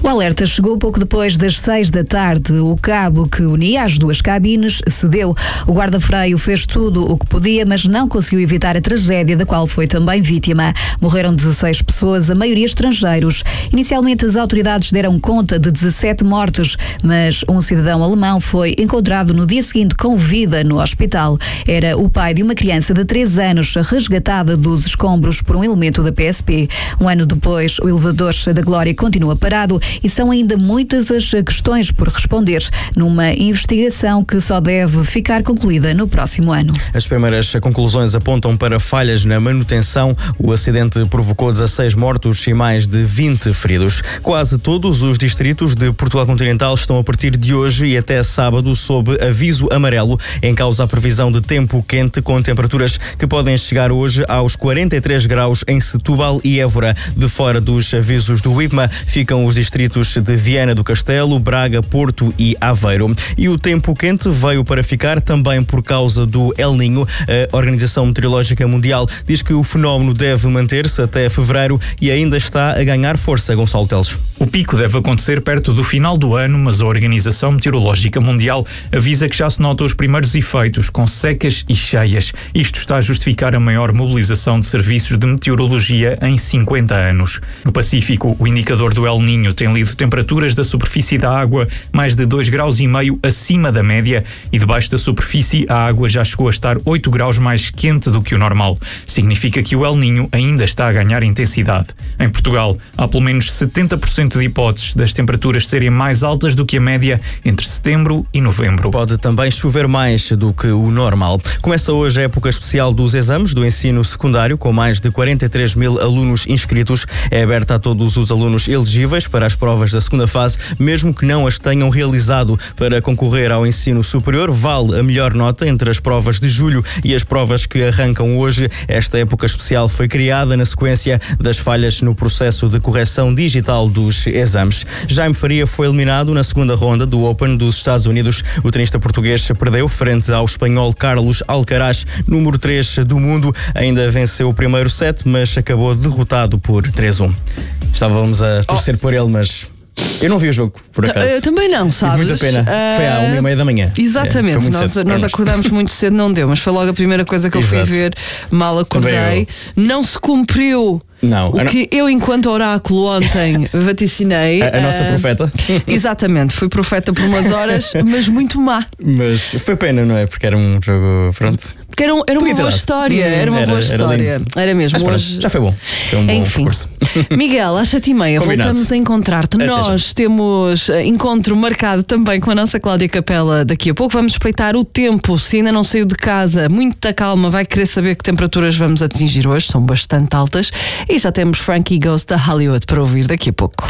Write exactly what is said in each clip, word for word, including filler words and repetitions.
alerta chegou pouco depois das seis da tarde. O cabo que unia as duas cabines cedeu. O guarda-freio fez tudo o que podia, mas não conseguiu evitar a tragédia da qual foi também vítima. Morreram dezasseis pessoas, a maioria estrangeiros. Inicialmente as autoridades deram conta de dezassete mortes, mas um cidadão alemão foi encontrado no dia seguinte com vida no hospital. Era o pai de uma criança de três anos resgatada dos escombros por um elemento da P S P. Um ano depois, o elevador da Glória continua parado e são ainda muitas as questões por responder numa investigação que só deve ficar concluída no próximo ano. As primeiras conclusões apontam para falhas na manutenção. O acidente provocou dezasseis mortos e mais de vinte feridos. Quase todos os distritos de Portugal Continental estão a partir de hoje e até sábado sob aviso amarelo, em causa a previsão de tempo quente com temperaturas que podem chegar hoje aos quarenta e três graus em Setúbal e Évora. De fora dos avisos do IPMA ficam os distritos de Viana do Castelo, Braga, Porto e Aveiro. E o tempo quente veio para ficar também por causa do El Niño. A Organização Meteorológica Mundial diz que o fenómeno deve manter-se até fevereiro e ainda está a ganhar força. Gonçalo Teles. O pico deve acontecer perto do final do ano, mas a Organização Meteorológica Mundial avisa que já se notam os primeiros efeitos, com secas e cheias. Isto está a justificar a maior mobilização de serviços de meteorologia em cinquenta anos. No Pacífico, o indicador do El Niño tem lido temperaturas da superfície da água mais de dois graus e meio acima da média e debaixo da superfície a água já chegou a estar oito graus mais quente do que o normal. Significa que o El Niño ainda está a ganhar intensidade. Em Portugal, há pelo menos setenta por cento de hipóteses das temperaturas serem mais altas do que a média entre setembro e novembro. Pode também chover mais do que o normal. Começa hoje a época especial dos exames do ensino secundário, com mais de quarenta e três mil alunos inscritos. É aberta a todos os alunos elegíveis para as provas da segunda fase, mesmo que não as tenham realizado. Para concorrer ao ensino superior, vale a melhor nota entre as provas de julho e as provas que arrancam hoje. Esta época especial foi criada na sequência das falhas no processo de correção digital dos exames. Jaime Faria foi eliminado na segunda ronda do Open dos Estados Unidos. O tenista português perdeu frente ao espanhol Carlos Alcaraz, número três do mundo. Ainda venceu o primeiro set, mas acabou derrotado por três a um. Estávamos a torcer oh. por ele, mas eu não vi o jogo, por acaso. Eu também não, sabes? Tive muita pena. Uh... Foi à uma e meia da manhã. Exatamente. É, nós nós acordámos muito cedo, não deu, mas foi logo a primeira coisa que eu Exato. fui ver. Mal acordei. Não se cumpriu. Não, o que eu, enquanto oráculo ontem vaticinei. A, a uh, nossa profeta? Exatamente, fui profeta por umas horas, mas muito má. Mas foi pena, não é? Porque era um jogo. Pronto. Porque era, um, era uma boa história. Hum, era uma era, boa história. Era, era mesmo. Mas, hoje... pronto, já foi bom. Foi um bom Enfim. percurso. Miguel, às sete e meia voltamos a encontrar-te. Nós já. temos encontro marcado também com a nossa Cláudia Capela daqui a pouco. Vamos espreitar o tempo. Se ainda não saiu de casa, muita calma, vai querer saber que temperaturas vamos atingir hoje. São bastante altas. E já temos Frankie Goes da Hollywood para ouvir daqui a pouco.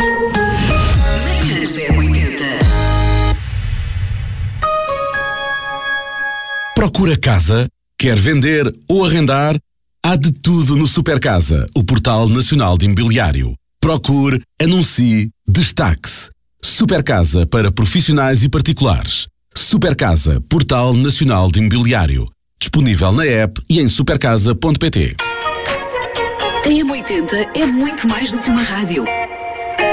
Procura casa? Quer vender ou arrendar? Há de tudo no Supercasa, o portal nacional de imobiliário. Procure, anuncie, destaque-se. Supercasa para profissionais e particulares. Supercasa, portal nacional de imobiliário. Disponível na app e em supercasa ponto pt. A M oitenta é muito mais do que uma rádio.